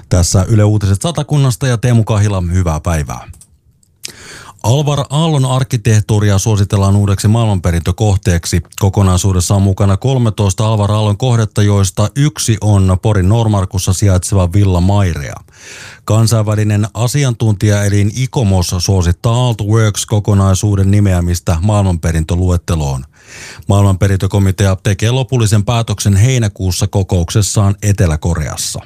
Tässä Yle Uutiset Satakunnasta ja Teemu Kahila, hyvää päivää. Alvar Aallon arkkitehtuuria suositellaan uudeksi maailmanperintökohteeksi. Kokonaisuudessa on mukana 13 Alvar Aallon kohdetta, joista yksi on Porin Noormarkussa sijaitseva Villa Mairea. Kansainvälinen asiantuntijaelin ICOMOS suosittaa Aalto Works-kokonaisuuden nimeämistä maailmanperintöluetteloon. Maailmanperintökomitea tekee lopullisen päätöksen heinäkuussa kokouksessaan Etelä-Koreassa.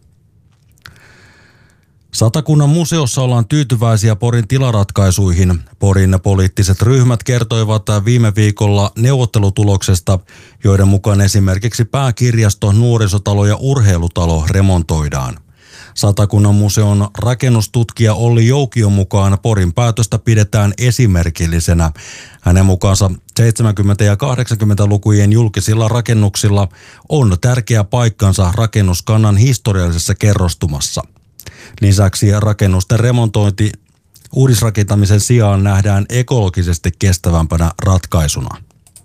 Satakunnan museossa ollaan tyytyväisiä Porin tilaratkaisuihin. Porin poliittiset ryhmät kertoivat viime viikolla neuvottelutuloksesta, joiden mukaan esimerkiksi pääkirjasto, nuorisotalo ja urheilutalo remontoidaan. Satakunnan museon rakennustutkija Olli Joukion mukaan Porin päätöstä pidetään esimerkillisenä. Hänen mukaansa 70- ja 80-lukujen julkisilla rakennuksilla on tärkeä paikkansa rakennuskannan historiallisessa kerrostumassa. Lisäksi rakennusten remontointi uudisrakentamisen sijaan nähdään ekologisesti kestävämpänä ratkaisuna.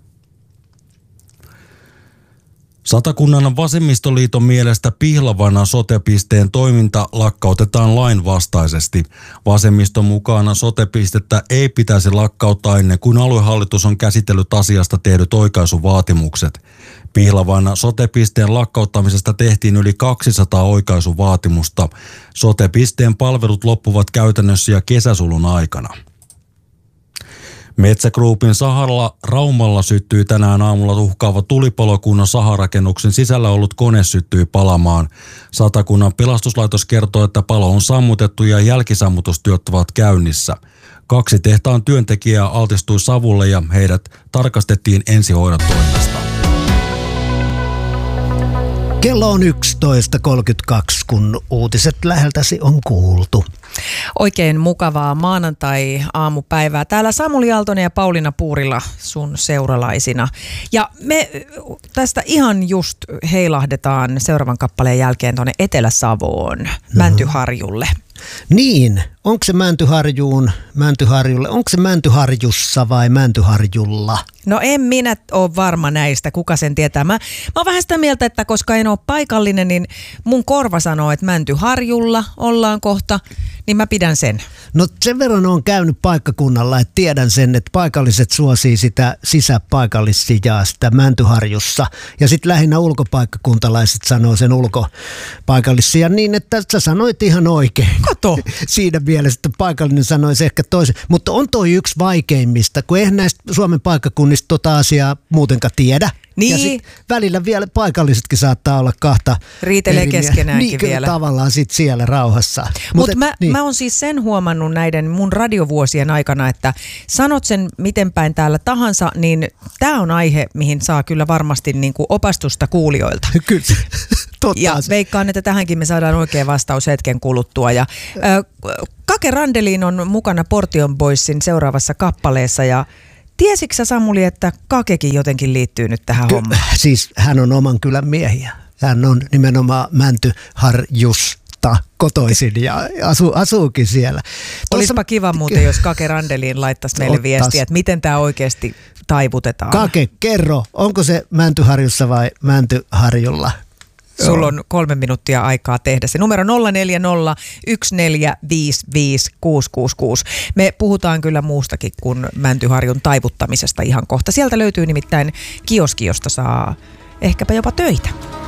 Satakunnan vasemmistoliiton mielestä Pihlavan sote-pisteen toiminta lakkautetaan lainvastaisesti. Vasemmiston mukaan sote-pistettä ei pitäisi lakkauttaa ennen kuin aluehallitus on käsitellyt asiasta tehdyt oikaisuvaatimukset. Pihlavan sote-pisteen lakkauttamisesta tehtiin yli 200 oikaisuvaatimusta. Sote-pisteen palvelut loppuvat käytännössä jo kesäsulun aikana. Metsä Groupin sahalla Raumalla syttyi tänään aamulla uhkaava tulipalo, kun saharakennuksen sisällä ollut kone syttyi palamaan. Satakunnan pelastuslaitos kertoo, että palo on sammutettu ja jälkisammutustyöt ovat käynnissä. 2 tehtaan työntekijää altistui savulle ja heidät tarkastettiin ensihoidon toimesta. Kello on 11.32, kun uutiset läheltäsi on kuultu. Oikein mukavaa maanantai-aamupäivää. Täällä Samuli Aaltonen ja Pauliina Puurila sun seuralaisina. Ja me tästä ihan just heilahdetaan seuraavan kappaleen jälkeen tuonne Etelä-Savoon, Mäntyharjulle. Niin, onko se Mäntyharjulle, onko se Mäntyharjussa vai Mäntyharjulla? No en minä ole varma näistä, kuka sen tietää. Mä oon vähän sitä mieltä, että koska en ole paikallinen, niin mun korva sanoo, että Mäntyharjulla ollaan kohta, niin mä pidän sen. No sen verran on käynyt paikkakunnalla, että tiedän sen, että paikalliset suosii sitä sisäpaikallissijaa sitä Mäntyharjussa. Ja sitten lähinnä ulkopaikkakuntalaiset sanoo sen ulkopaikallissijan niin, että sä sanoit ihan oikein. Kato! Siinä mielessä, että paikallinen sanoisi ehkä toisen. Mutta on toi yksi vaikeimmista, kun eihän näistä Suomen paikkakunnista tota asiaa muutenkaan tiedä. Niin. Ja sit välillä vielä paikallisetkin saattaa olla kahta. Riitelee keskenäänkin niin, vielä. Tavallaan sit siellä rauhassa. Mutta mä oon siis sen huomannut näiden mun radiovuosien aikana, että sanot sen miten päin täällä tahansa, niin tää on aihe, mihin saa kyllä varmasti niinku opastusta kuulijoilta. Kyllä. Ja veikkaan, että tähänkin me saadaan oikea vastaus hetken kuluttua. Ja Kake Randelin on mukana Portion Boysin seuraavassa kappaleessa ja tiesitkö sä, Samuli, että Kakekin jotenkin liittyy nyt tähän hommaan? Siis hän on oman kylän miehiä. Hän on nimenomaan Mäntyharjusta kotoisin ja asuukin siellä. Olisipa kiva muuten, jos Kake Randelin laittaisi meille viestiä, että miten tämä oikeasti taivutetaan. Kake, kerro, onko se Mäntyharjussa vai Mäntyharjulla? Sulla on 3 minuuttia aikaa tehdä se. Numero 040 1455 666. Me puhutaan kyllä muustakin kuin Mäntyharjun taivuttamisesta ihan kohta. Sieltä löytyy nimittäin kioski, josta saa ehkäpä jopa töitä.